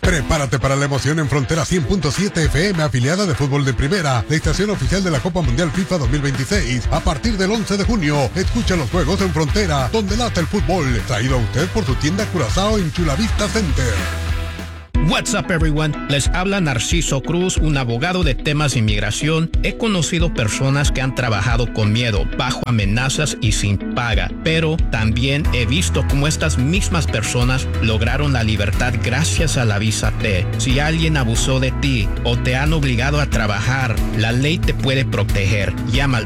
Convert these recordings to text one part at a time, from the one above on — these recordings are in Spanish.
Prepárate para la emoción en Frontera 100.7 FM, afiliada de Fútbol de Primera, la estación oficial de la Copa Mundial FIFA 2026. A partir del 11 de junio, escucha los juegos en Frontera, donde late el fútbol. Traído a usted por su tienda Curazao en Chula Vista Center. What's up, everyone? Les habla Narciso Cruz, un abogado de temas de inmigración. He conocido personas que han trabajado con miedo, bajo amenazas y sin paga, pero también he visto cómo estas mismas personas lograron la libertad gracias a la visa T. Si alguien abusó de ti o te han obligado a trabajar, la ley te puede proteger. Llama al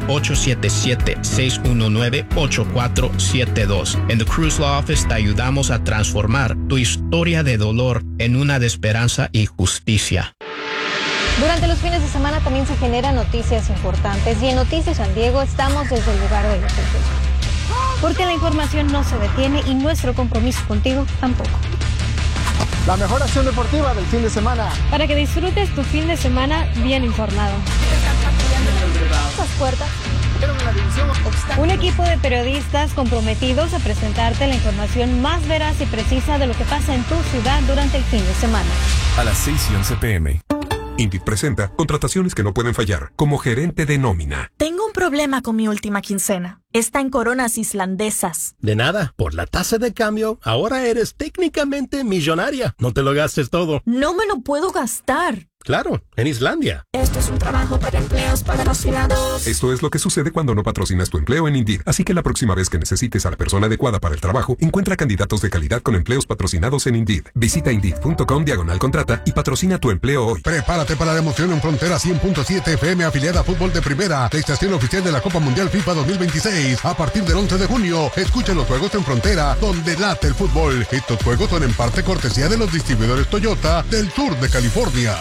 877-619-8472. En The Cruz Law Office te ayudamos a transformar tu historia de dolor en una de esperanza y justicia. Durante los fines de semana también se generan noticias importantes y en Noticias San Diego estamos desde el lugar de los hechos. Porque la información no se detiene y nuestro compromiso contigo tampoco. La mejor acción deportiva del fin de semana. Para que disfrutes tu fin de semana bien informado. Estas puertas. Un equipo de periodistas comprometidos a presentarte la información más veraz y precisa de lo que pasa en tu ciudad durante el fin de semana. A las 6:11 p.m. Indeed presenta contrataciones que no pueden fallar, como gerente de nómina. Tengo un problema con mi última quincena. Está en coronas islandesas. De nada, por la tasa de cambio, ahora eres técnicamente millonaria. No te lo gastes todo. No me lo puedo gastar. Claro, en Islandia. Esto es un trabajo para empleos patrocinados. Esto es lo que sucede cuando no patrocinas tu empleo en Indeed. Así que la próxima vez que necesites a la persona adecuada para el trabajo, encuentra candidatos de calidad con empleos patrocinados en Indeed. Visita Indeed.com/contrata y patrocina tu empleo hoy. Prepárate para la emoción en Frontera 100.7 FM, afiliada a Fútbol de Primera, la estación oficial de la Copa Mundial FIFA 2026. A partir del 11 de junio, escucha los juegos en Frontera, donde late el fútbol. Estos juegos son en parte cortesía de los distribuidores Toyota del sur de California.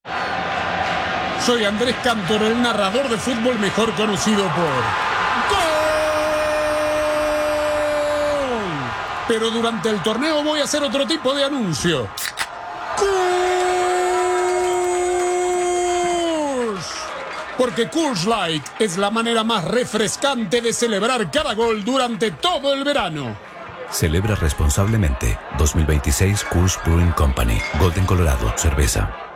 Soy Andrés Cantor, el narrador de fútbol mejor conocido por ¡Gol! Pero durante el torneo voy a hacer otro tipo de anuncio. ¡Coors! Porque Coors Light es la manera más refrescante de celebrar cada gol durante todo el verano. Celebra responsablemente. 2026 Coors Brewing Company. Golden, Colorado. Cerveza.